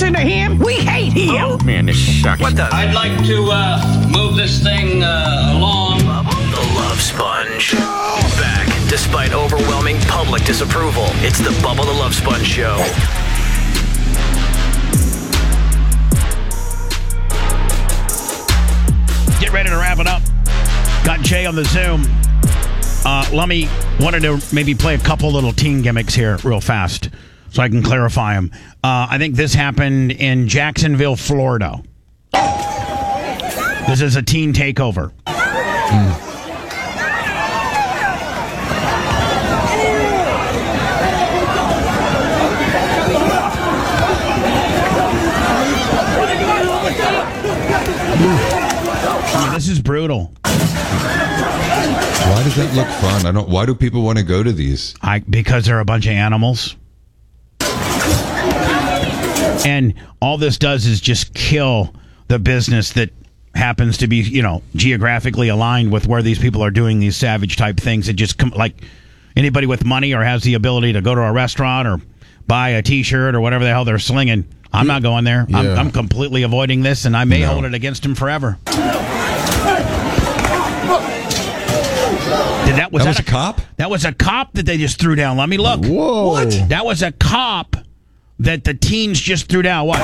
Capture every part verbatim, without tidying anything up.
listen to him? We hate him. Oh, man, this sucks. What the? I'd like to uh, move this thing uh, along. The Love Sponge. Back, despite overwhelming public disapproval. It's the Bubba the Love Sponge Show. Get ready to wrap it up. Got Jay on the Zoom. Uh, let me wanted to maybe play a couple little teen gimmicks here real fast so I can clarify them. Uh, I think this happened in Jacksonville, Florida. This is a teen takeover. Mm. This is brutal. Why does that look fun? I don't. Why do people want to go to these? I because they're a bunch of animals, and all this does is just kill the business that happens to be, you know, geographically aligned with where these people are doing these savage type things. It just come like anybody with money or has the ability to go to a restaurant or buy a T-shirt or whatever the hell they're slinging. I'm not going there. Yeah. I'm, I'm completely avoiding this, and I may no. hold it against him forever. Did that was that, that was a, a cop? That was a cop that they just threw down. Let me look. Whoa! What? That was a cop that the teens just threw down. Watch.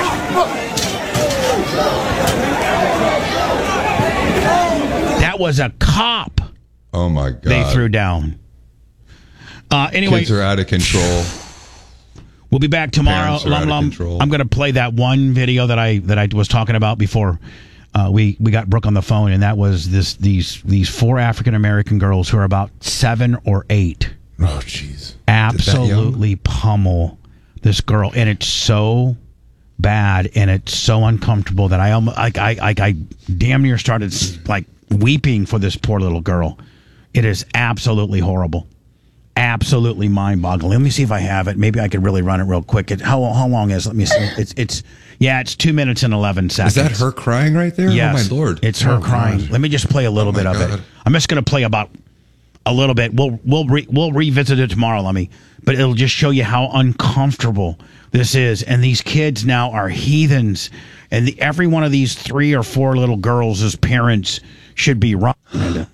That was a cop. Oh my God! They threw down. Uh, anyway, kids are out of control. We'll be back tomorrow. Lum, Lum. I'm going to play that one video that I that I was talking about before. Uh, we we got Brooke on the phone, and that was this these these four African American girls who are about seven or eight. Oh, jeez! Absolutely pummel this girl, and it's so bad and it's so uncomfortable that I almost like I I, I damn near started like weeping for this poor little girl. It is absolutely horrible, absolutely mind-boggling. Let me see if I have it. Maybe I could really run it real quick. It, how how long is? Let me see. It's it's. Yeah, it's two minutes and eleven seconds. Is that her crying right there? Yes. Oh, my Lord. It's her oh, crying. God. Let me just play a little oh, bit of God. it. I'm just going to play about a little bit. We'll we'll re, we'll revisit it tomorrow, let me. But it'll just show you how uncomfortable this is. And these kids now are heathens. And the, every one of these three or four little girls as parents should be run. Who's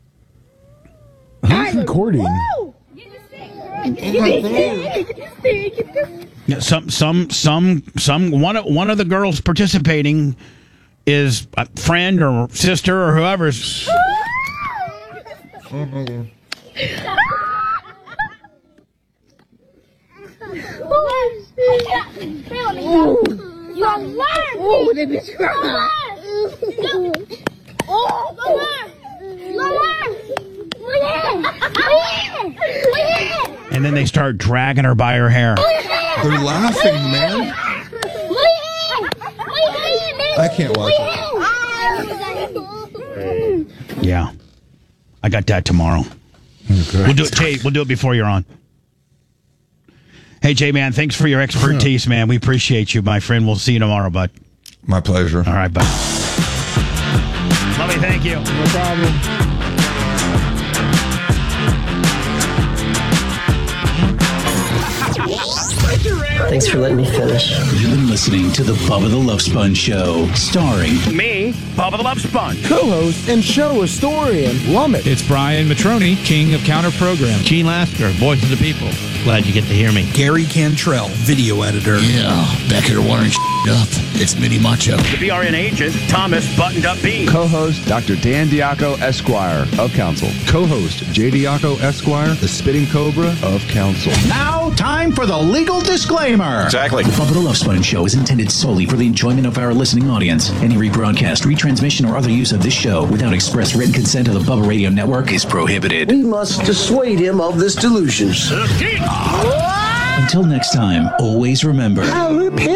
recording? Yeah, some some some some one of one of the girls participating is a friend or sister or whoever's. Oh, they be trying. Oh, and then they start dragging her by her hair. They're laughing, man. I can't watch it. Yeah, I got that tomorrow. Okay. We'll do it, Jay. We'll do it before you're on. Hey, Jay, man, thanks for your expertise, man. We appreciate you, my friend. We'll see you tomorrow, bud. My pleasure. All right, bud. Lovely, thank you. No problem. Thanks for letting me finish. You've been listening to the Bubba the Love Sponge Show, starring me, Bubba the Love Sponge, co-host and show historian Lumet. It's Brian Matroni, king of counter program. Gene Lasker, voice of the people. Glad you get to hear me. Gary Cantrell, video editor. Yeah, back here wiring up. It's Mini Macho. The B R N agent, Thomas Buttoned Up Bean. Co-host, Doctor Dan Diaco, Esquire of Council. Co-host, J. Diaco, Esquire, the Spitting Cobra of Council. Now, time for the legal disclaimer. Exactly. The Bubba the Love Sponge Show is intended solely for the enjoyment of our listening audience. Any rebroadcast, retransmission, or other use of this show without express written consent of the Bubba Radio Network is prohibited. We must dissuade him of this delusion. Until next time, always remember. I'll repent.